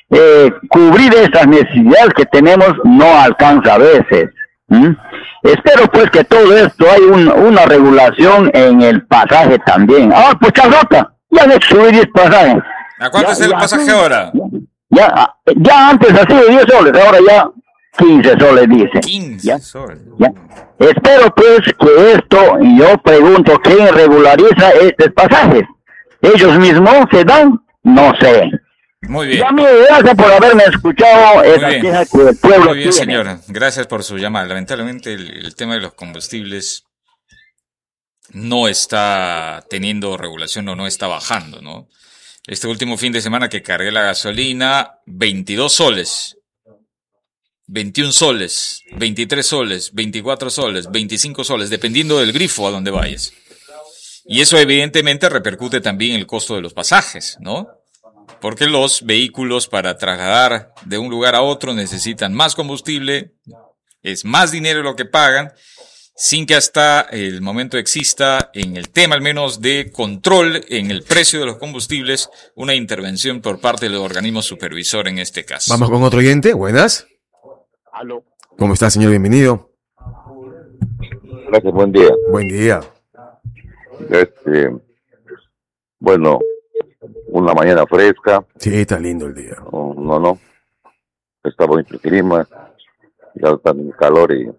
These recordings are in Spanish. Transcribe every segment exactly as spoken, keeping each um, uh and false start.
eh, cubrir esas necesidades que tenemos no alcanza a veces. ¿Mm? Espero pues que todo esto hay un, una regulación en el pasaje también. Ah, pues Charrota, ya han hecho subir diez pasajes. ¿A cuánto ya, es el ya, pasaje ahora? Ya, ya antes así de diez soles, ahora ya quince soles dice. quince ¿Ya? soles. ¿Ya? Espero pues que esto, y yo pregunto, ¿quién regulariza estos pasajes? ¿Ellos mismos se dan? No sé. Muy bien. Ya me gracias por haberme escuchado esa queja que el pueblo Muy bien, tiene. señora. Gracias por su llamada. Lamentablemente el, el tema de los combustibles no está teniendo regulación o no está bajando, ¿no? Este último fin de semana que cargué la gasolina, veintidós soles, veintiún soles, veintitrés soles, veinticuatro soles, veinticinco soles, dependiendo del grifo a donde vayas. Y eso evidentemente repercute también en el costo de los pasajes, ¿no? Porque los vehículos para trasladar de un lugar a otro necesitan más combustible, es más dinero lo que pagan, sin que hasta el momento exista, en el tema al menos de control en el precio de los combustibles, una intervención por parte del organismo supervisor en este caso. Vamos con otro oyente, buenas. Aló. ¿Cómo está, señor? Bienvenido. Gracias, buen día. Buen día. Este, bueno, una mañana fresca. Sí, está lindo el día. No, no, no. Está bonito el clima. Ya está en calor y...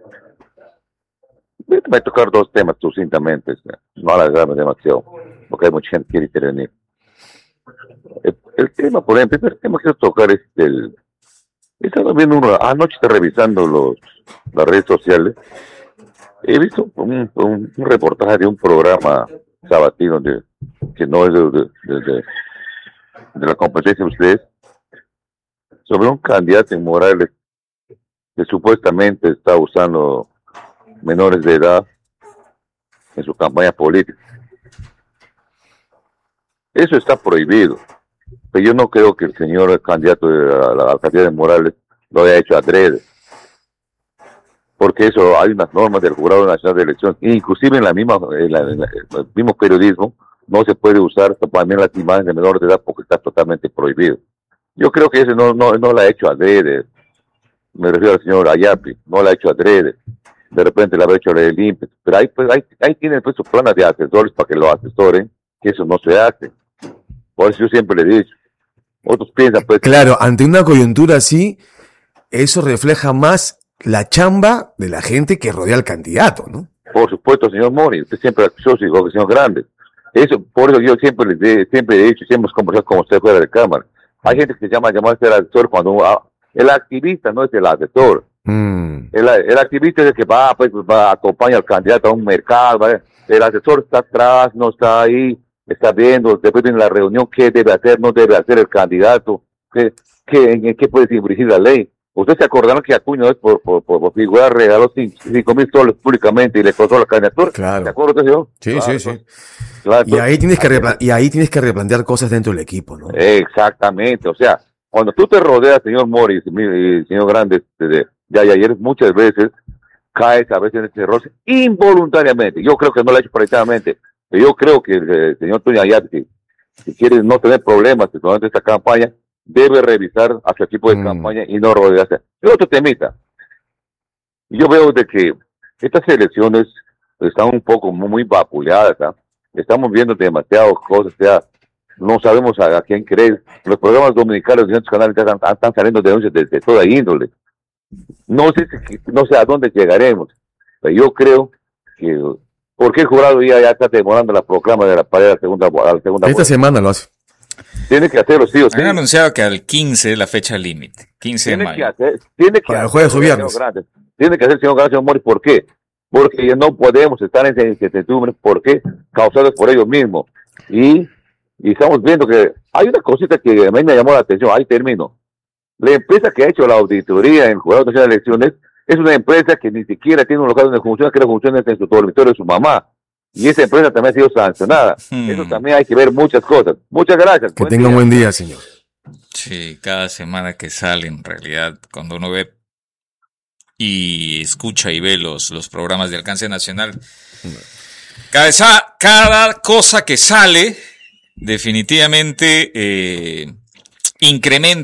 Me voy a tocar dos temas sucintamente, no alargarme demasiado, porque hay mucha gente que quiere intervenir. El, el tema, por ejemplo, el primer tema que quiero tocar es el... He estado viendo uno, anoche está revisando los, las redes sociales. He visto un, un, un reportaje de un programa sabatino de, que no es de, de, de, de, de la competencia de ustedes, sobre un candidato en Morales que supuestamente está usando menores de edad en su campaña política. Eso está prohibido, pero yo no creo que el señor candidato de la, la alcaldía de Morales lo haya hecho adrede, porque eso hay unas normas del Jurado Nacional de Elecciones, inclusive en la misma en, la, en, la, en el mismo periodismo no se puede usar también las imágenes de menores de edad porque está totalmente prohibido. Yo creo que ese no no no lo ha hecho adrede, me refiero al señor Ayapi, no lo ha hecho adrede. De repente la habrá hecho el I N P E, pero ahí, pues, ahí, ahí tienen pues sus planes de asesores para que lo asesoren, que eso no se hace. Por eso yo siempre le he dicho, otros piensan pues... Claro, ante una coyuntura así, eso refleja más la chamba de la gente que rodea al candidato, ¿no? Por supuesto, señor Mori, usted siempre acusó, digo, señor Grande. Eso, por eso yo siempre les he, siempre he dicho, siempre hemos conversado con usted fuera de cámara. Hay gente que se llama llamar a ser asesor cuando ah, el activista no es el asesor. Mm. El, el activista es el que va, pues, va, acompaña al candidato a un mercado, ¿vale? El asesor está atrás, no está ahí, está viendo, después viene la reunión, qué debe hacer, no debe hacer el candidato, qué, qué, en, en qué puede infringir la ley. Ustedes se acordaron que Acuña por, por, por, por figurar regaló cinco mil soles públicamente y le costó la candidatura. Claro. ¿De acuerdo, señor? Sí, claro, sí, sí. Pues, claro, y, ahí tienes que repla- y ahí tienes que replantear cosas dentro del equipo, ¿no? Exactamente, o sea, cuando tú te rodeas, señor Morris y señor Grande, de, de ayer, muchas veces caes a veces en ese error involuntariamente. Yo creo que no lo ha hecho precisamente, pero yo creo que el, el señor Toño Ayat, si, si quiere no tener problemas durante esta campaña, debe revisar a su equipo de mm. campaña y no rodearse. Y otro temita. Yo veo de que estas elecciones están un poco muy, muy vapuleadas, ¿eh? Estamos viendo demasiadas cosas, o sea, no sabemos a, a quién creer. Los programas dominicales de otros canales están, están saliendo denuncias de, de toda índole. No sé si, no sé a dónde llegaremos, pero yo creo que porque el jurado ya, ya está demorando la proclama de la pared a la segunda, a la segunda Esta vuelta. semana lo hace. Tiene que hacerlo sí o sí. Han anunciado que al quince la fecha límite, quince de tiene mayo. Que hacer, tiene que Para el hacer, jueves o viernes. Tiene que hacer, señor Gracias, Mori. ¿Por qué? Porque ya no podemos estar en esa incertidumbre. ¿Por qué? Causadas por ellos mismos. Y, y estamos viendo que hay una cosita que a mí me llamó la atención. Ahí termino. La empresa que ha hecho la auditoría en el Jurado Nacional de Elecciones es una empresa que ni siquiera tiene un local donde funciona, que la funciona en su dormitorio de su mamá. Y esa empresa también ha sido sancionada. Hmm. Eso también hay que ver muchas cosas. Muchas gracias. Que tenga un buen día, señor. Sí, cada semana que sale, en realidad, cuando uno ve y escucha y ve los, los programas de alcance nacional, cada, cada cosa que sale definitivamente eh, incrementa